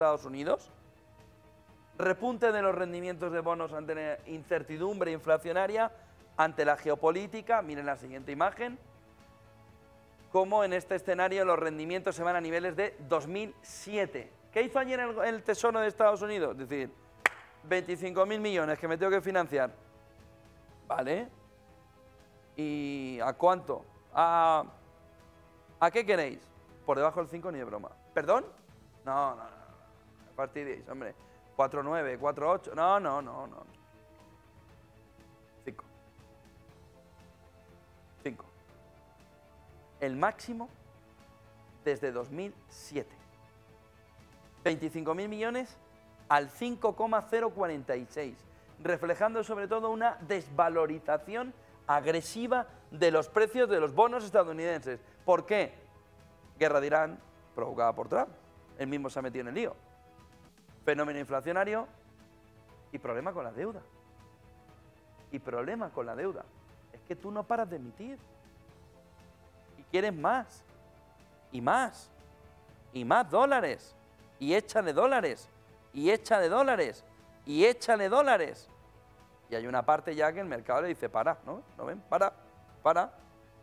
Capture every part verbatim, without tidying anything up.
Estados Unidos, repunte de los rendimientos de bonos ante la incertidumbre inflacionaria, ante la geopolítica. Miren la siguiente imagen, cómo en este escenario los rendimientos se van a niveles de dos mil siete. ¿Qué hizo ayer el, el Tesoro de Estados Unidos? Es decir, veinticinco mil millones que me tengo que financiar. ¿Vale? ¿Y a cuánto? ¿A, ¿a qué queréis? Por debajo del cinco ni de broma. ¿Perdón? No, no, no. No fastidiéis, hombre. cuatro nueve, cuatro ocho. No, no, no, no. cinco. cinco. El máximo desde dos mil siete. veinticinco mil millones al cinco coma cero cuarenta y seis, reflejando sobre todo una desvalorización agresiva de los precios de los bonos estadounidenses. ¿Por qué? Guerra de Irán provocada por Trump. Él mismo se ha metido en el lío. Fenómeno inflacionario y problema con la deuda. Y problema con la deuda. Es que tú no paras de emitir. Y quieres más. Y más. Y más dólares. Y échale dólares. Y échale dólares. Y échale dólares. Y hay una parte ya que el mercado le dice, para, ¿no? ¿No ven? Para, para.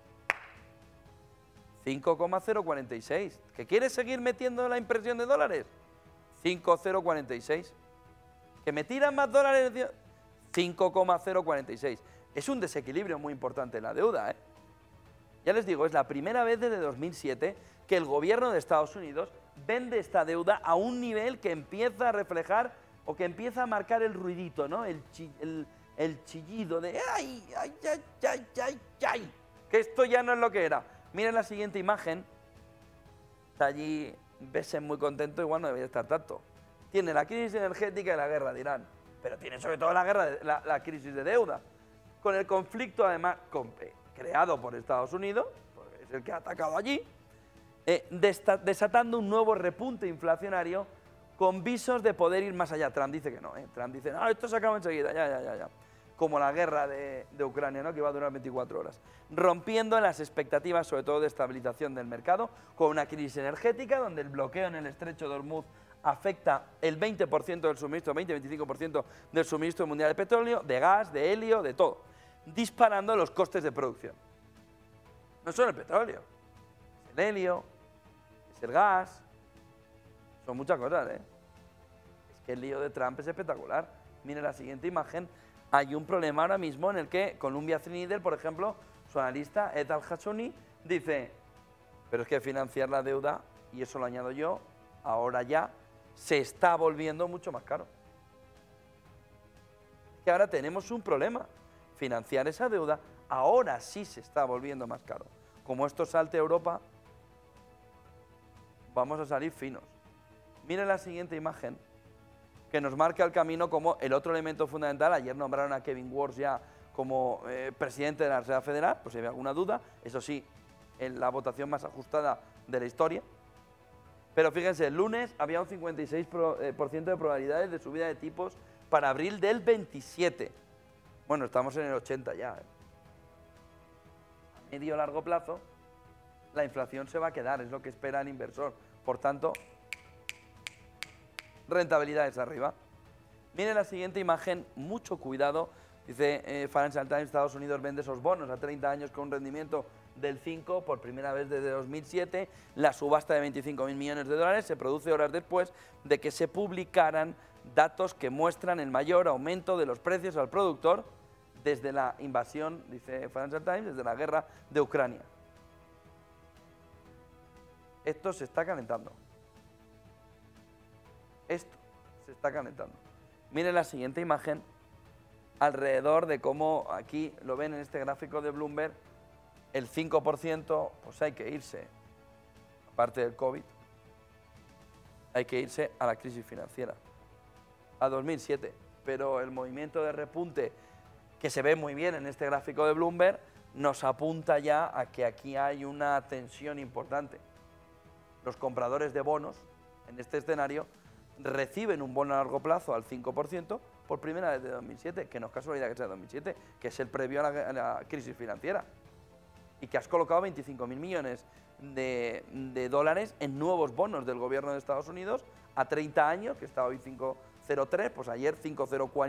cinco coma cero cuarenta y seis. ¿Que quieres seguir metiendo la impresión de dólares? cinco coma cero cuarenta y seis. ¿Que me tiran más dólares? cinco coma cero cuarenta y seis. Es un desequilibrio muy importante en la deuda, ¿eh? Ya les digo, es la primera vez desde dos mil siete que el gobierno de Estados Unidos vende esta deuda a un nivel que empieza a reflejar o que empieza a marcar el ruidito, ¿no? El, chi, el, el chillido de ¡ay, ay, ay, ay, ay, ay! Que esto ya no es lo que era. Miren la siguiente imagen. Está allí Bessent muy contento, igual no debería estar tanto. Tiene la crisis energética y la guerra de Irán, pero tiene sobre todo la, guerra de, la, la crisis de deuda. Con el conflicto, además, con, eh, creado por Estados Unidos, porque es el que ha atacado allí, eh, desatando un nuevo repunte inflacionario con visos de poder ir más allá. Trump dice que no, ¿eh? Trump dice, no, esto se acaba enseguida, ya, ya, ya, ya. Como la guerra de, de Ucrania, ¿no? Que va a durar veinticuatro horas. Rompiendo las expectativas, sobre todo de estabilización del mercado, con una crisis energética donde el bloqueo en el estrecho de Hormuz afecta el veinte por ciento del suministro, veinte a veinticinco por ciento del suministro mundial de petróleo, de gas, de helio, de todo, disparando los costes de producción. No solo el petróleo, es el helio, es el gas, son muchas cosas, ¿eh? Es que el lío de Trump es espectacular. Miren la siguiente imagen. Hay un problema ahora mismo en el que Columbia Threadneedle, por ejemplo, su analista Ed Al-Hassouni dice, pero es que financiar la deuda, y eso lo añado yo, ahora ya se está volviendo mucho más caro. Es que ahora tenemos un problema. Financiar esa deuda ahora sí se está volviendo más caro. Como esto salte a Europa, vamos a salir finos. Miren la siguiente imagen, que nos marca el camino como el otro elemento fundamental. Ayer nombraron a Kevin Warsh ya como eh, presidente de la Reserva Federal, pues si había alguna duda, eso sí, en la votación más ajustada de la historia. Pero fíjense, el lunes había un cincuenta y seis por ciento de probabilidades de subida de tipos para abril del veintisiete. Bueno, estamos en el ochenta ya. ¿eh? A medio largo plazo, la inflación se va a quedar, es lo que espera el inversor. Por tanto, rentabilidades arriba. Miren la siguiente imagen, mucho cuidado. Dice eh, Financial Times, Estados Unidos vende esos bonos a treinta años con un rendimiento del cinco por primera vez desde dos mil siete. La subasta de veinticinco mil millones de dólares se produce horas después de que se publicaran datos que muestran el mayor aumento de los precios al productor desde la invasión, dice Financial Times, desde la guerra de Ucrania. Esto se está calentando. Esto se está calentando. Miren la siguiente imagen alrededor de cómo aquí lo ven en este gráfico de Bloomberg, el cinco por ciento, pues hay que irse, aparte del COVID, hay que irse a la crisis financiera, a dos mil siete. Pero el movimiento de repunte que se ve muy bien en este gráfico de Bloomberg nos apunta ya a que aquí hay una tensión importante. Los compradores de bonos en este escenario reciben un bono a largo plazo al cinco por ciento por primera vez de dos mil siete, que no es casualidad que sea dos mil siete, que es el previo a la, a la crisis financiera, y que has colocado veinticinco mil millones de, de dólares en nuevos bonos del gobierno de Estados Unidos a treinta años, que está hoy cinco coma cero tres, pues ayer cinco coma cero cuatro.